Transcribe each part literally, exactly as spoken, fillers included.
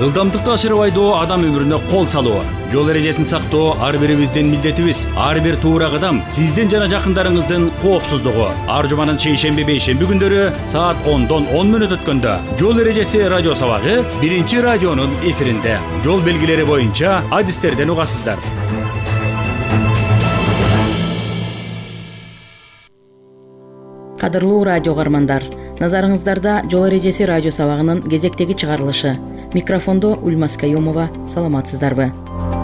Ылдамдыкты ашырып айдоо адам өмүрүнө кол салуу. Жол эрежесин сактоо ар бирибиздин милдетибиз. Ар бир туура кадам сиздин жана жакындарыңыздын коопсуздугу. Ар жуманын чейшемби бейшемби күндөрү саат ондон он мүнөт өткөндө жол эрежеси радио сабагы биринчи радионун эфиринде. Жол белгилери боюнча адистерден угасыздар. Кадырлуу радио каармандар, назарыңыздарда жол эрежеси радио сабагынын кезектеги чыгарылышы. Микрофондо Ульмас Каюмова, саламатсыздарбы?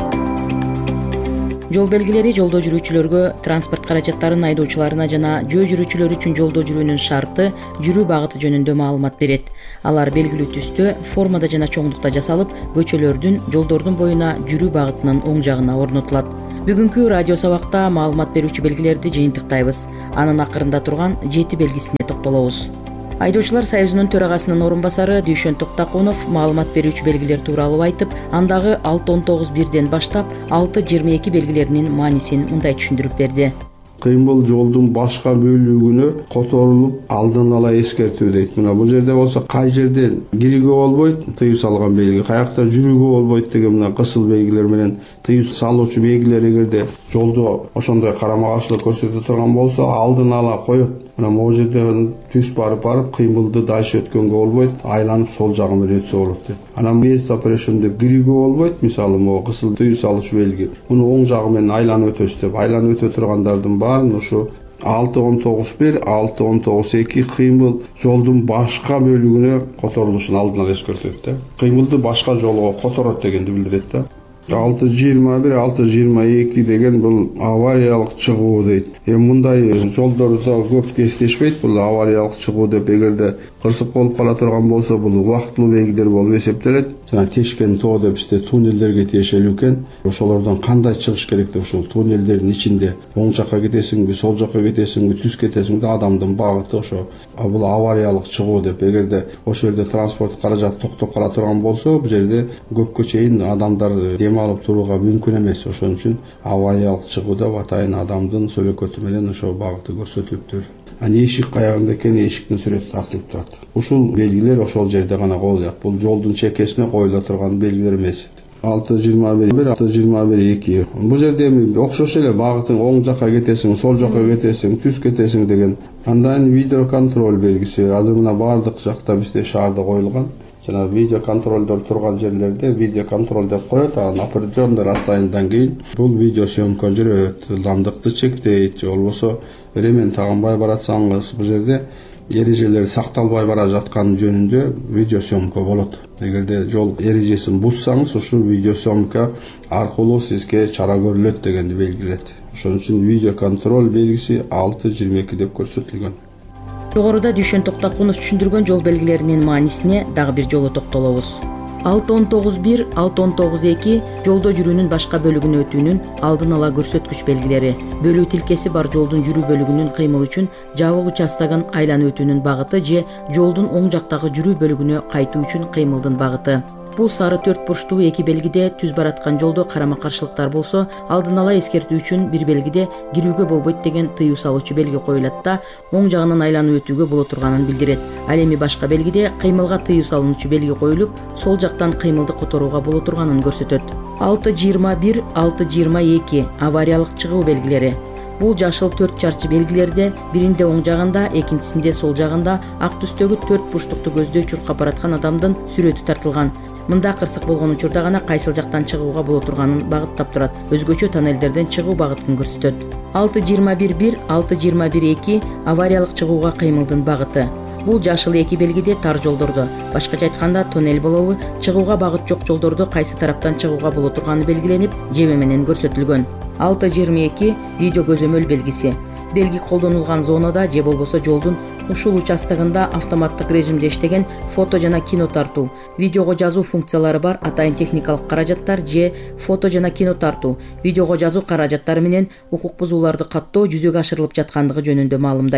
Жол белгилери жолдо жүрүүчүлөргө, транспорт каражаттарын айдоочуларына жана жөө жүрүүчүлөр үчүн жолдо жүрүүнүн шарты, жүрүү багыты жөнүндө маалымат берет. Алар белгилүү түстө, формада жана чоңдукта жасалып, көчөлөрдүн, жолдордун боюна жүрүү багытынын оң жагына орнотулат. Бүгүнкү радио сабакта маалымат берүүчү белгилерди жыйынтыктайбыз. Анын акырында турган жети белгисине токтолобуз. Айдоочулар союзунун төрагасынын орун басары Дүйшөн Токтакунов маалымат берүүчү белгилер тууралуу айтып, андагы алты он тогуз бирден баштап алты жыйырма эки белгилеринин маанисин мындай түшүндүрүп берди. Кыймыл жолдун башка бөлүгүнө которулуп алдын ала эскертүү дейт. Мына бул жерде болсо кай жерде кирүүгө болбойт, тыюу салган белги, каякта жүрүүгө болбойт деген мына кысыл белгилер менен тыюу салуучу белгилер эгерде жолдо ошондой карама каршылык көрсөтө турган болсо алдын ала коет. Мына могу жерде түз барып барып кыймылды дальше өткөнгө болбойт, айланып сол жагы менен өтсө болот деп. Анан бес operation деп кирүүгө болбойт, мисалы могу кысыл тыюу салуучу белги. Муну оң жагы менен айланып өтөсүз деп. Айланып өтө тургандардын баарын ушу алты он тогуз бир, алты он тогуз эки кыймыл жолдун башка бөлүгүнө которулушун алдын ала эскертет да. Кыймылды башка жолго которот дегенди билдирет да. алты жыйырма бир, алты жыйырма эки деген бул авариялык чыгуу дейт. Эми мындай жолдордо көп кездешпейт бул авариялык чыгуу деп. Эгерде кырсык болуп кала турган болсо бул убактылуу белгилер болуп эсептелет. Жана тешкен тоо деп бизде туннелдерге тиешелүү экен. Ошолордон кандай чыгыш керек деп ушул туннелдердин ичинде оң жакка кетесиңби, сол жакка кетесиңби, түз кетесиңби, адамдын багыты ошо бул авариялык чыгуу деп. Эгерде ошол жерде транспорт каражаты токтоп кала турган болсо, бул жерде көпкө чейин адамдар дем алып турууга мүмкүн эмес. Ошон үчүн авариялык чыгуу деп атайын, адамдын сөлөкөтү менен ошо багыты көрсөтүлүптүр. Аны эшик каягында экен, эшиктин сүрөтү тартылып турат. Ушул белгилер ошол жерде гана коюлат. Бул жолдун чекесине коюла турган белгилер эмес. алты жыйырма бир, алты жыйырма бир эки. Бул жерде эми окшош эле багытың оң жакка кетесиң, сол жакка кетесиң, түз кетесиң деген. Андан видео контроль белгиси азыр мына бардык жакта бизде шаарда коюлган. Жана видео контролдор турган жерлерде видео контроль деп коет, анан определенный расстояниядан кийин бул видео съемка жүрөт, ылдамдыкты чектейт, же болбосо времен тагынбай баратсаңыз бул жерде эрежелер сакталбай бара жатканы жөнүндө видео съемка болот. Эгерде жол эрежесин буссаңыз, ушул видео съемка аркылуу сизге чара көрүлөт дегенди белгилет. Ошон үчүн видео контроль белгиси алты жыйырма эки деп көрсөтүлгөн. Жогоруда Дүйшөн Токтакунов түшүндүргөн жол белгилеринин маанисине дагы бир жолу токтолобуз. алты он тогуз бир, алты он тогуз эки жолдо жүрүүнүн башка бөлүгүнө өтүүнүн алдын ала көрсөткүч белгилери. Бөлүү тилкеси бар жолдун жүрүү бөлүгүнүн кыймыл үчүн жабык участогун айланып өтүүнүн багыты же жолдун оң жактагы жүрүү бөлүгүнө кайтуу үчүн кыймылдын багыты. Бул сары төрт бурчтуу эки белгиде түз бараткан жолдо карама каршылыктар болсо, алдын ала эскертүү үчүн бир белгиде кирүүгө болбойт деген тыюу салуучу белги коюлат да, оң жагынан айланып өтүүгө боло турганын билдирет. Ал эми башка белгиде кыймылга тыюу салуучу белги коюлуп, сол жактан кыймылды которууга боло турганын көрсөтөт. алты жыйырма бир, алты жыйырма эки авариялык чыгуу белгилери. Бул жашыл төрт чарчы белгилерде биринде оң жагында, экинчисинде сол жагында ак түстөгү төрт бурчтукту көздөй чуркап бараткан адамдын сүрөтү тартылган. Мында кырсык болгон учурда гана кайсыл жактан чыгууга боло турганын багыттап турат. Өзгөчө тоннелдерден чыгуу багытын көрсөтөт. алты жыйырма бир бир, алты жыйырма бир эки авариялык чыгууга кыймылдын багыты. Бул жашыл эки белгиде тар жолдордо, башкача айтканда тоннель болобу, чыгууга багыт жок жолдордо кайсы тараптан чыгууга боло турганы белгиленип, жеме менен көрсөтүлгөн. алты жыйырма эки видео көзөмөл белгиси. Белги колдонулган зонада же болбосо жолдун ушул участогунда автоматтык режимде иштеген фото жана кино тартуу, видеого жазуу функциялары бар атайын техникалык каражаттар же фото жана кино тартуу, видеого жазуу каражаттары менен укук бузууларды каттоо жүзөгө ашырылып жаткандыгы жөнүндө маалымдайт.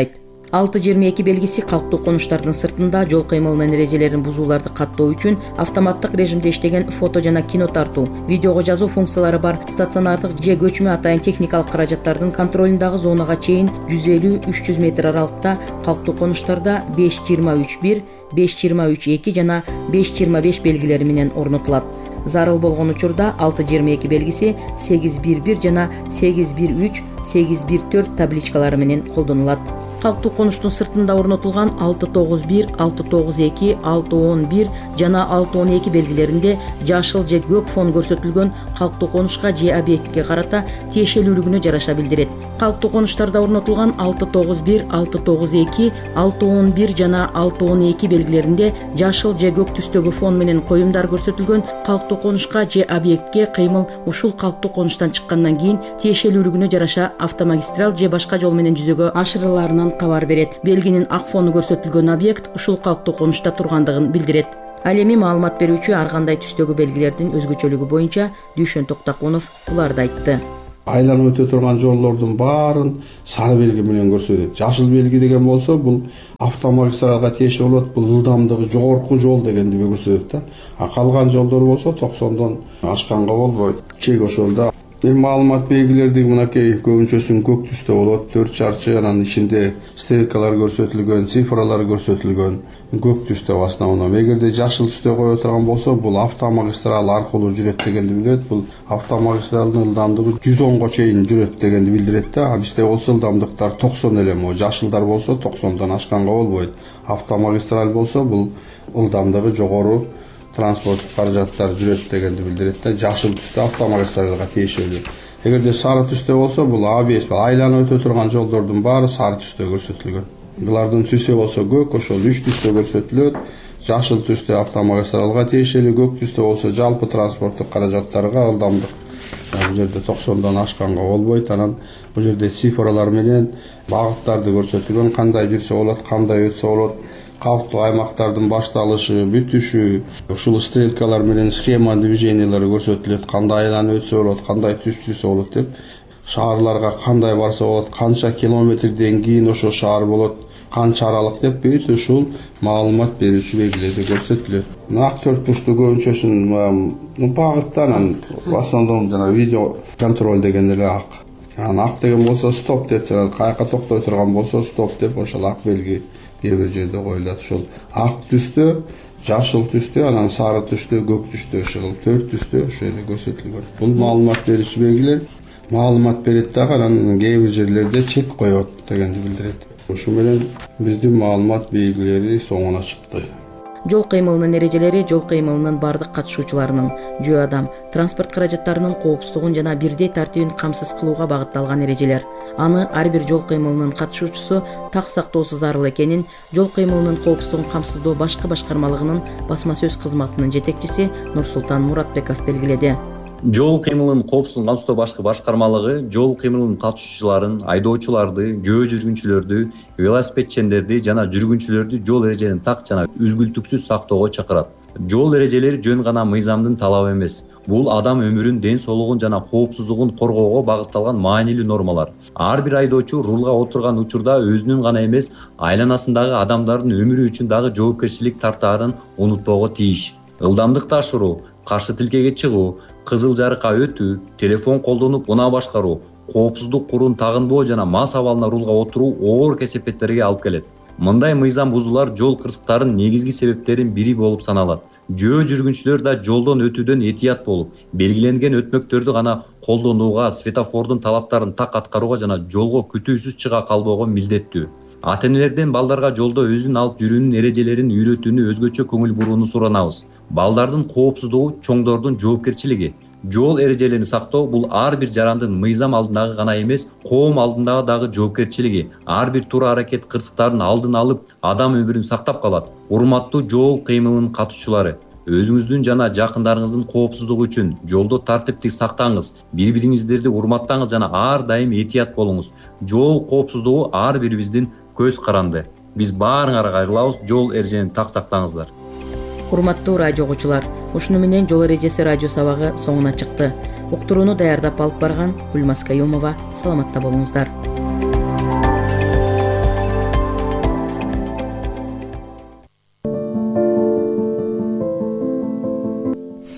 алты жыйырма эки белгиси калктуу конуштардын сыртында жол кыймылынын эрежелерин бузууларды каттоо үчүн автоматтык режимде иштеген фото жана кино тартуу, видеого жазуу функциялары бар стационардык же көчмө атайын техникалык каражаттардын контролундагы зонага чейин жүз элүү үч жүз метр аралыкта, калктуу конуштарда беш жыйырма үч бир, беш жыйырма үч эки жана беш жыйырма беш белгилери менен орнотулат. Зарыл болгон учурда алты жыйырма эки белгиси сегиз бир бир жана сегиз бир үч, сегиз бир төрт табличкалары менен колдонулат. Калктуу конуштун сыртында орнотулган алты тогуз бир, алты тогуз эки, алты он бир жана алты он эки белгилеринде жашыл же көк фон көрсөтүлгөн калктуу конушка же объектке карата тиешелүүлүгүнө жараша билдирет. Калктуу конуштарда орнотулган алты тогуз бир, алты тогуз эки, алты он бир жана алты он эки белгилеринде жашыл же көк түстөгү фон менен коюмдар көрсөтүлгөн калктуу конушка же объектке кыймыл ушул калктуу конуштан чыккандан кийин тиешелүүлүгүнө жараша автомагистраль же башка жол менен жүзөгө ашырылаарынан кабар берет. Белгинин ак фону көрсөтүлгөн объект ушул калктуу конушта тургандыгын билдирет. Ал эми маалымат берүүчү ар кандай түстөгү белгилердин өзгөчөлүгү боюнча Дүйшөн Токтакунов буларды айтты. Айланып өтө турган жолдордун баарын сары белги менен көрсөтөт. Жашыл белги деген болсо бул автомагистралга тиешелүү болот, бул ылдамдыгы жогорку жол дегенди көрсөтөт да. А калган жолдор болсо токсондон ашканга болбойт. Чек ошолда. Эми маалымат белгилерди мынакей көбүнчөсүн көк түстө болот, төрт чарчы, анан ичинде стрелкалар көрсөтүлгөн, цифралар көрсөтүлгөн көк түстө в основном. Эгерде жашыл түстө кое турган болсо, бул автомагистрал аркылуу жүрөт дегенди билдирет. Бул автомагистралдын ылдамдыгы жүз онго чейин жүрөт дегенди билдирет да. А бизде болсо ылдамдыктар токсон эле, могу жашылдар болсо токсондон ашканга болбойт. Автомагистраль болсо бул ылдамдыгы жогору транспорттук каражаттар жүрөт дегенди билдирет да. Жашыл түстө автомагистралга тиешелүү. Эгерде сары түстө болсо бул А Б С, айланып өтө турган жолдордун баары сары түстө көрсөтүлгөн. Булардын түсү болсо көк, ошол үч түстө көрсөтүлөт. Жашыл түстө автомагистралга тиешелүү, көк түстө болсо жалпы транспорттук каражаттарга ылдамдык. Бул жерде токсондон ашканга болбойт. Анан бул жерде цифралар менен багыттарды көрсөтүлгөн, кандай жүрсө болот, кандай өтсө болот. Калктуу аймактардын башталышы, бүтүшү, ушул стрелкалар менен схема движениялары көрсөтүлөт, кандай айланып өтсө болот, кандай түз жүрсө болот деп. Шаарларга кандай барса болот, канча километрден кийин ошо шаар болот, канча аралык деп бүт ушул маалымат берүүчү белгилерде көрсөтүлөт. Ак төрт бурчтуу көбүнчөсүн багыттан, в основном жана видео контроль деген эле ак. Анан ак деген болсо стоп деп, жана каяка токтой турган болсо стоп деп ошол ак белги кээ бир жерде коюлат. Ошол ак түстө, жашыл түстө, анан сары түстө, көк түстө, ошол төрт түстө ошол жерде көрсөтүлгөн. Бул маалымат берүүчү белгилер маалымат берет дагы, анан кээ бир жерлерде чек коет дегенди билдирет. Ошо менен биздин маалымат белгилери соңуна чыкты. Жол кыймылынын эрежелери жол кыймылынын бардык катышуучуларынын, жөө адам, транспорт каражаттарынын коопсуздугун жана бирдей тартибин камсыз кылууга багытталган эрежелер. Аны ар бир жол кыймылынын катышуучусу так сактоосу зарыл экенин жол кыймылынын коопсуздугун камсыздоо башкы башкармалыгынын басма сөз кызматынын жетекчиси Нурсултан Муратбеков белгиледи. Жол кыймылынын коопсуздугун камсыздоо башкы башкармалыгы жол кыймылынын катышуучуларын, айдоочуларды, жөө жүргүнчүлөрдү, велосипедчендерди жана жүргүнчүлөрдү жол эрежелерин так жана үзгүлтүксүз сактоого чакырат. Жол эрежелери жөн гана мыйзамдын талабы эмес. Бул адам өмүрүн, ден соолугун жана коопсуздугун коргоого багытталган маанилүү нормалар. Ар бир айдоочу рулга отурган учурда өзүнүн гана эмес, айланасындагы адамдардын өмүрү үчүн дагы жоопкерчилик тартаарын унутпого тийиш. Ылдамдыкты ашыруу, каршы тилкеге чыгуу, кызыл жарыкка өтүү, телефон колдонуп унаа башкаруу, коопсуздук курун тагынбоо жана мас абалына рулга отуруу оор кесепеттерге алып келет. Мындай мыйзам бузуулар жол кырсыктарынын негизги себептеринин бири болуп саналат. Жөө жүргүнчүлөр да жолдон өтүүдөн этият болуп, белгиленген өтмөктөрдү гана колдонууга, светофордун талаптарын так аткарууга жана жолго күтүүсүз чыга калбоого милдеттүү. Ата-энелерден балдарга жолдо өзүн алып жүрүүнүн эрежелерин үйрөтүүнү өзгөчө көңүл бурууну суранабыз. Балдардын коопсуздугу чоңдордун жоопкерчилиги. Жол эрежелерин сактоо бул ар бир жарандын мыйзам алдындагы гана эмес, коом алдындагы дагы жоопкерчилиги. Ар бир туура аракет кырсыктарын алдын алып, адам өмүрүн сактап калат. Урматтуу жол кыймылынын катышуучулары, өзүңүздүн жана жакындарыңыздын коопсуздугу үчүн жолдо тартиптик сактаңыз, бири-бириңиздерди урматтаңыз жана ар дайым этият болуңуз. Жол коопсуздугу ар бирибиздин көз каранды. Биз баарыңарга кайрылабыз, жол эрежелерин так сактаңыздар. Урматтуу радио угуучулар, ушуну менен жол эрежеси радио сабагы соңуна чыкты. Уктурууну даярдап алып барган Гүлмаз Каюмова. Саламатта болуңуздар.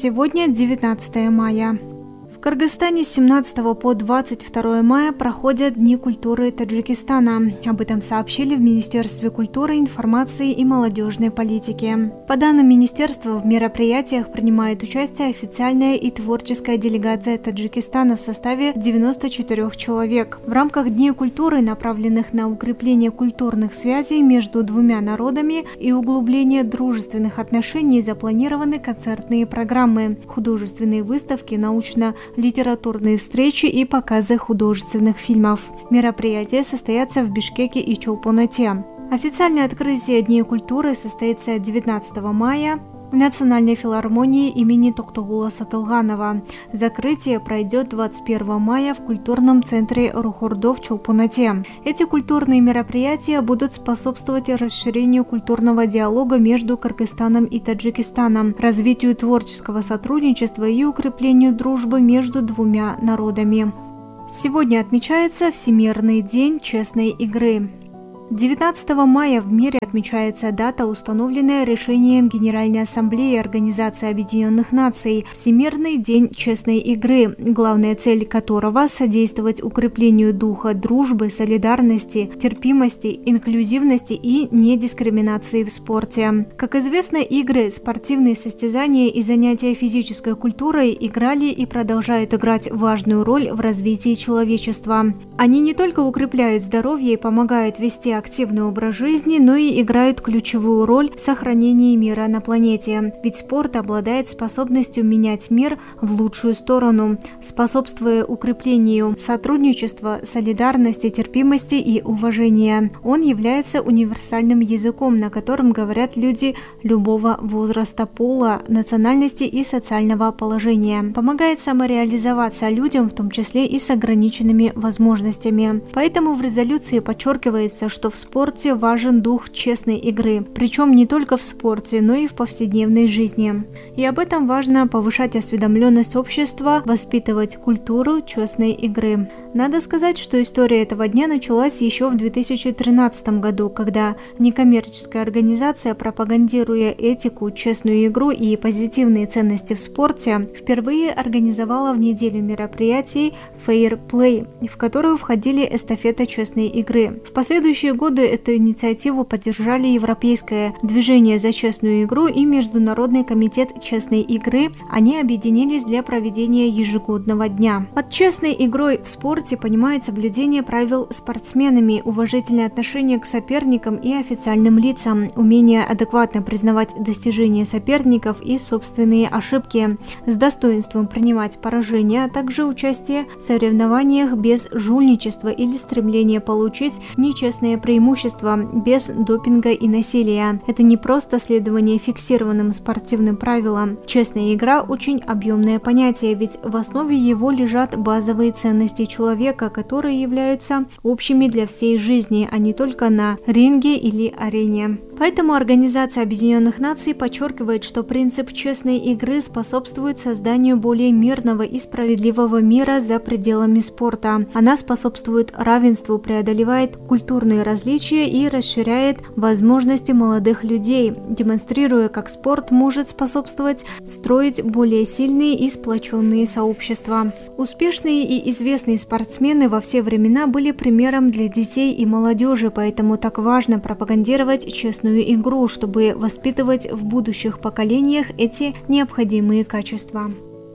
Сегодня девятнадцатое мая. В Кыргызстане с семнадцатого по двадцать второе мая проходят Дни культуры Таджикистана. Об этом сообщили в Министерстве культуры, информации и молодежной политики. По данным министерства, в мероприятиях принимает участие официальная и творческая делегация Таджикистана в составе девяноста четырёх человек. В рамках Дней культуры, направленных на укрепление культурных связей между двумя народами и углубление дружественных отношений, запланированы концертные программы, художественные выставки, научно литературные встречи и показы художественных фильмов. Мероприятия состоятся в Бишкеке и Чолпон-Ате. Официальное открытие Дней культуры состоится девятнадцатого мая в Национальной филармонии имени Токтогула Сатылганова. Закрытие пройдет двадцать первого мая в культурном центре Рухордо в Чолпон-Ате. Эти культурные мероприятия будут способствовать расширению культурного диалога между Кыргызстаном и Таджикистаном, развитию творческого сотрудничества и укреплению дружбы между двумя народами. Сегодня отмечается Всемирный день честной игры. девятнадцатого мая в мире отмечается дата, установленная решением Генеральной Ассамблеи Организации Объединенных Наций – Всемирный день честной игры, главная цель которого – содействовать укреплению духа дружбы, солидарности, терпимости, инклюзивности и недискриминации в спорте. Как известно, игры, спортивные состязания и занятия физической культурой играли и продолжают играть важную роль в развитии человечества. Они не только укрепляют здоровье и помогают вести активный образ жизни, но и играют ключевую роль в сохранении мира на планете. Ведь спорт обладает способностью менять мир в лучшую сторону, способствуя укреплению сотрудничества, солидарности, терпимости и уважения. Он является универсальным языком, на котором говорят люди любого возраста, пола, национальности и социального положения. Помогает самореализоваться людям, в том числе и с ограниченными возможностями. Поэтому в резолюции подчеркивается, что в спорте важен дух честной игры, причем не только в спорте, но и в повседневной жизни. И об этом важно повышать осведомленность общества, воспитывать культуру честной игры. Надо сказать, что история этого дня началась еще в две тысячи тринадцатом году, когда некоммерческая организация, пропагандируя этику, честную игру и позитивные ценности в спорте, впервые организовала в неделю мероприятий Fair Play, в которую входили эстафета честной игры. В последующие годы эту инициативу поддержали Европейское движение за честную игру и Международный комитет честной игры. Они объединились для проведения ежегодного дня. Под честной игрой в спорте понимают соблюдение правил спортсменами, уважительное отношение к соперникам и официальным лицам, умение адекватно признавать достижения соперников и собственные ошибки, с достоинством принимать поражения, а также участие в соревнованиях без жульничества или стремления получить нечестные преимущества без допинга и насилия. Это не просто следование фиксированным спортивным правилам. Честная игра – очень объемное понятие, ведь в основе его лежат базовые ценности человека, которые являются общими для всей жизни, а не только на ринге или арене. Поэтому Организация Объединенных Наций подчеркивает, что принцип честной игры способствует созданию более мирного и справедливого мира за пределами спорта. Она способствует равенству, преодолевает культурные различия и расширяет возможности молодых людей, демонстрируя, как спорт может способствовать строить более сильные и сплоченные сообщества. Успешные и известные спортсмены во все времена были примером для детей и молодежи, поэтому так важно пропагандировать честную игру, чтобы воспитывать в будущих поколениях эти необходимые качества.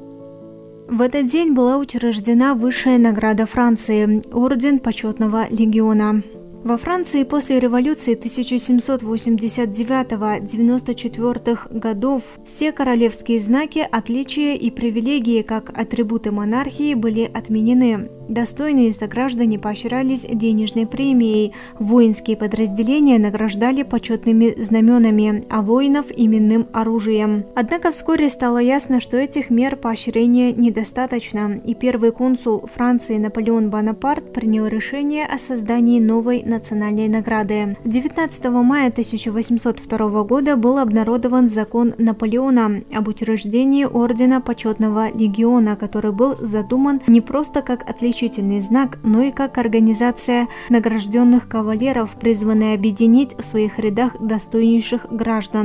В этот день была учреждена высшая награда Франции – Орден Почетного Легиона. Во Франции после революции тысяча семьсот восемьдесят девятого — девяносто четвёртых годов все королевские знаки, отличия и привилегии как атрибуты монархии были отменены. Достойные сограждане поощрялись денежной премией, воинские подразделения награждали почетными знаменами, а воинов – именным оружием. Однако вскоре стало ясно, что этих мер поощрения недостаточно, и первый консул Франции Наполеон Бонапарт принял решение о создании новой национальной награды. девятнадцатого мая тысяча восемьсот второго года был обнародован закон Наполеона об учреждении Ордена Почетного Легиона, который был задуман не просто как отличительный знак, но и как организация награжденных кавалеров, призванная объединить в своих рядах достойнейших граждан,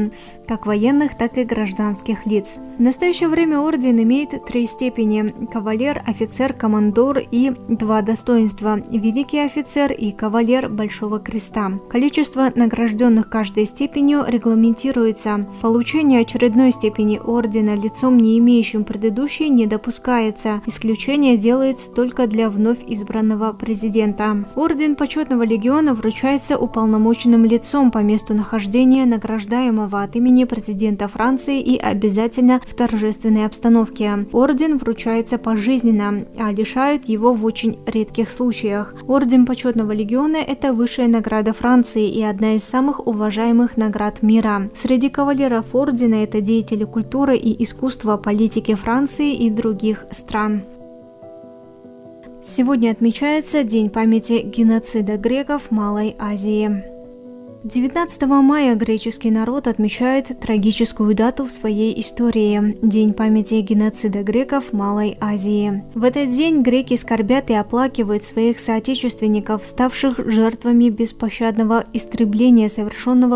как военных, так и гражданских лиц. В настоящее время орден имеет три степени – кавалер, офицер, командор и два достоинства – великий офицер и кавалер Большого Креста. Количество награжденных каждой степенью регламентируется. Получение очередной степени ордена лицом, не имеющим предыдущей, не допускается. Исключение делается только для вновь избранного президента. Орден Почетного легиона вручается уполномоченным лицом по месту нахождения награждаемого от имени президента Франции и обязательно в торжественной обстановке. Орден вручается пожизненно, а лишают его в очень редких случаях. Орден Почетного легиона – это высшая награда Франции и одна из самых уважаемых наград мира. Среди кавалеров ордена это деятели культуры и искусства, политики Франции и других стран. Сегодня отмечается День памяти геноцида греков в Малой Азии. девятнадцатого мая греческий народ отмечает трагическую дату в своей истории – День памяти геноцида греков в Малой Азии. В этот день греки скорбят и оплакивают своих соотечественников, ставших жертвами беспощадного истребления, совершенного